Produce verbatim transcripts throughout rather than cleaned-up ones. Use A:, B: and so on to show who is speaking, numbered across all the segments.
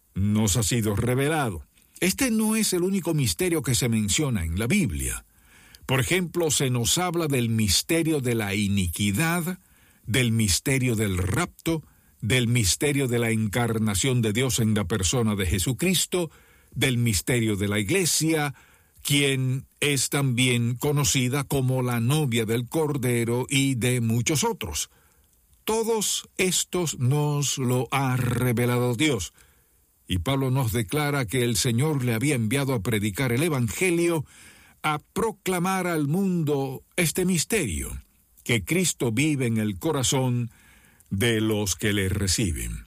A: nos ha sido revelado. Este no es el único misterio que se menciona en la Biblia. Por ejemplo, se nos habla del misterio de la iniquidad, del misterio del rapto, del misterio de la encarnación de Dios en la persona de Jesucristo, del misterio de la Iglesia, quien es también conocida como la novia del Cordero, y de muchos otros. Todos estos nos lo ha revelado Dios, y Pablo nos declara que el Señor le había enviado a predicar el Evangelio, a proclamar al mundo este misterio, que Cristo vive en el corazón de los que le reciben.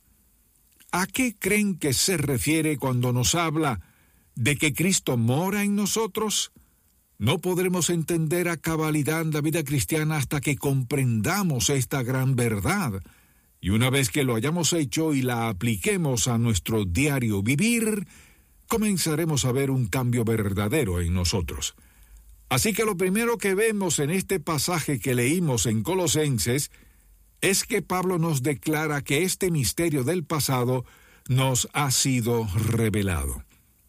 A: ¿A qué creen que se refiere cuando nos habla de que Cristo mora en nosotros? No podremos entender a cabalidad la vida cristiana hasta que comprendamos esta gran verdad, y una vez que lo hayamos hecho y la apliquemos a nuestro diario vivir, comenzaremos a ver un cambio verdadero en nosotros. Así que lo primero que vemos en este pasaje que leímos en Colosenses es que Pablo nos declara que este misterio del pasado nos ha sido revelado.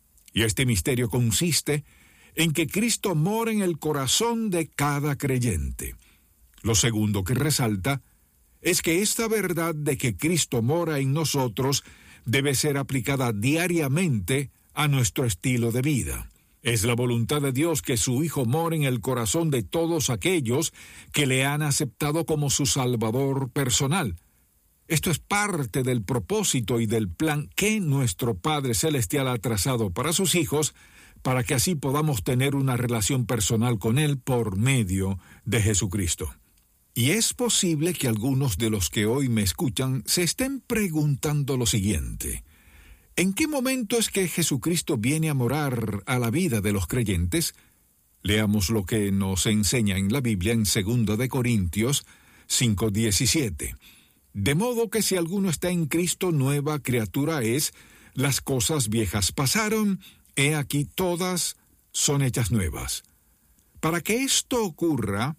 A: Y este misterio consiste en que Cristo mora en el corazón de cada creyente. Lo segundo que resalta es que esta verdad de que Cristo mora en nosotros debe ser aplicada diariamente a nuestro estilo de vida. Es la voluntad de Dios que su Hijo more en el corazón de todos aquellos que le han aceptado como su Salvador personal. Esto es parte del propósito y del plan que nuestro Padre Celestial ha trazado para sus hijos, para que así podamos tener una relación personal con Él por medio de Jesucristo. Y es posible que algunos de los que hoy me escuchan se estén preguntando lo siguiente: ¿en qué momento es que Jesucristo viene a morar a la vida de los creyentes? Leamos lo que nos enseña en la Biblia en segunda de Corintios cinco diecisiete. De modo que si alguno está en Cristo, nueva criatura es, las cosas viejas pasaron, he aquí todas son hechas nuevas. Para que esto ocurra,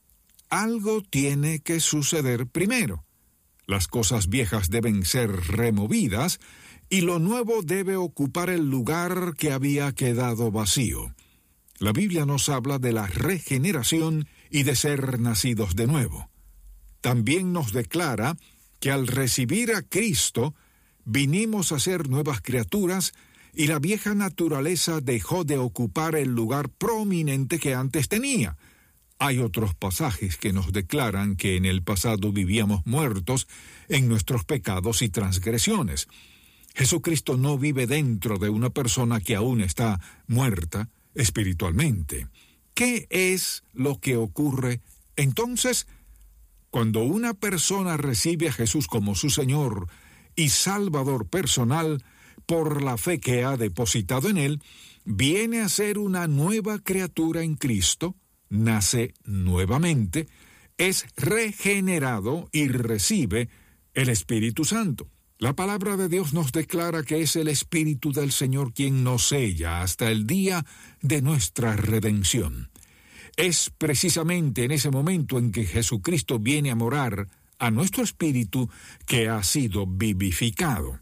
A: algo tiene que suceder primero. Las cosas viejas deben ser removidas, y lo nuevo debe ocupar el lugar que había quedado vacío. La Biblia nos habla de la regeneración y de ser nacidos de nuevo. También nos declara que al recibir a Cristo, vinimos a ser nuevas criaturas, y la vieja naturaleza dejó de ocupar el lugar prominente que antes tenía. Hay otros pasajes que nos declaran que en el pasado vivíamos muertos en nuestros pecados y transgresiones. Jesucristo no vive dentro de una persona que aún está muerta espiritualmente. ¿Qué es lo que ocurre entonces? Cuando una persona recibe a Jesús como su Señor y Salvador personal, por la fe que ha depositado en Él, viene a ser una nueva criatura en Cristo, nace nuevamente, es regenerado y recibe el Espíritu Santo. La palabra de Dios nos declara que es el Espíritu del Señor quien nos sella hasta el día de nuestra redención. Es precisamente en ese momento en que Jesucristo viene a morar a nuestro espíritu que ha sido vivificado.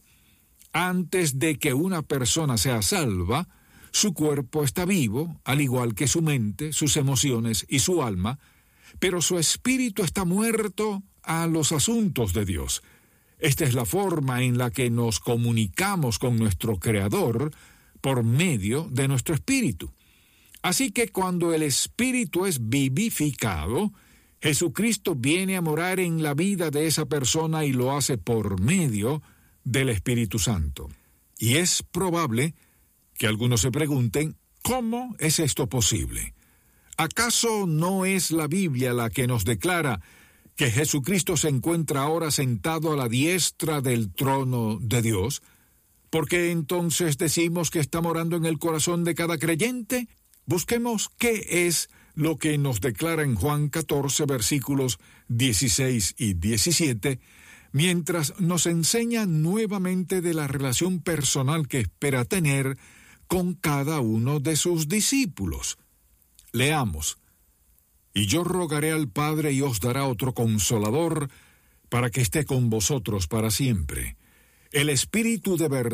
A: Antes de que una persona sea salva, su cuerpo está vivo, al igual que su mente, sus emociones y su alma, pero su espíritu está muerto a los asuntos de Dios. Esta es la forma en la que nos comunicamos con nuestro Creador por medio de nuestro espíritu. Así que cuando el espíritu es vivificado, Jesucristo viene a morar en la vida de esa persona y lo hace por medio del Espíritu Santo. Y es probable que algunos se pregunten, ¿cómo es esto posible? ¿Acaso no es la Biblia la que nos declara que Jesucristo se encuentra ahora sentado a la diestra del trono de Dios? ¿Por qué entonces decimos que está morando en el corazón de cada creyente? Busquemos qué es lo que nos declara en Juan catorce, versículos dieciséis y diecisiete, mientras nos enseña nuevamente de la relación personal que espera tener con cada uno de sus discípulos. Leamos: y yo rogaré al Padre y os dará otro Consolador, para que esté con vosotros para siempre, el Espíritu de verdad